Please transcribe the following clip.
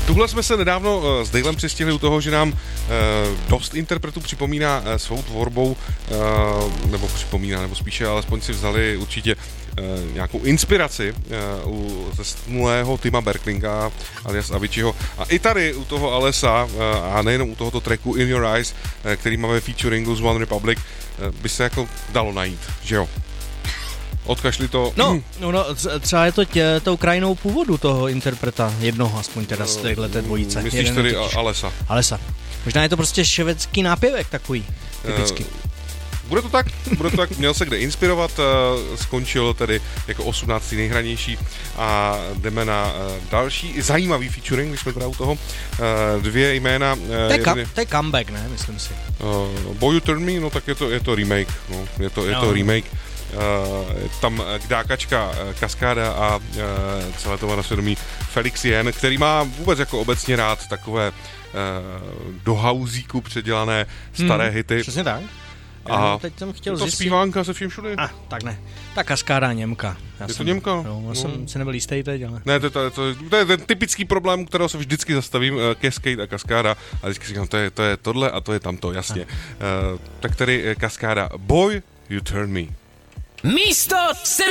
Tuhle jsme se nedávno s Dalem přistihli u toho, že nám dost interpretů připomíná svou tvorbou, nebo spíše alespoň si vzali určitě nějakou inspiraci u zesnulého Tima Berklinga alias Aviciiho. A i tady u toho Alessa, a nejenom u tohoto tracku In Your Eyes, který máme featuringu z One Republic, by se jako dalo najít, že jo? Odkašli to... No, třeba je to tou krajinou původu toho interpreta, jednoho aspoň teda z téhleté dvojice. Myslíš tedy Alessa? Možná je to prostě švédský nápěvek takový, typicky. Bude to tak, měl se kde inspirovat, skončil tedy jako 18. nejhranější a jdeme na další zajímavý featuring, když jsme teda u toho. Dvě jména. To je comeback, ne? Myslím si. Boy You Turn Me, no tak je to remake, no. Je to remake. Tam Kdákačka, Kaskáda a celé to má na svědomí Felix Jen, který má vůbec jako obecně rád takové do hauzíku předělané staré hity. Přesně tak. A teď jsem chtěl zjistit. To zpívánka se vším všude. Tak ne. Ta Kaskáda Němka. To Němka? No, já jsem si nebyl jistý teď, ale... Ne, to je ten typický problém, kterého se vždycky zastavím, Cascade a Kaskáda, a vždycky říkám, to je tohle a to je tamto, jasně. Tak tady Kaskáda, Boy, You Turn Me. Místo